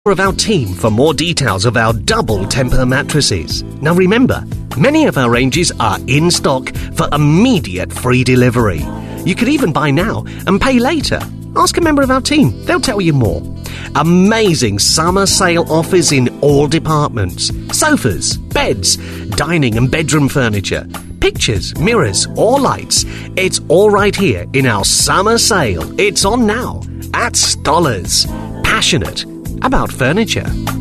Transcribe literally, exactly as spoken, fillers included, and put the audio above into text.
of our team for more details of our double temper mattresses. Now remember, many of our ranges are in stock for immediate free delivery. You could even buy now and pay later. Ask a member of our team, they'll tell you more. Amazing summer sale offers in all departments. Sofas, beds, dining and bedroom furniture, pictures, mirrors or lights. It's all right here in our summer sale. It's on now at Stollers. Passionate about furniture.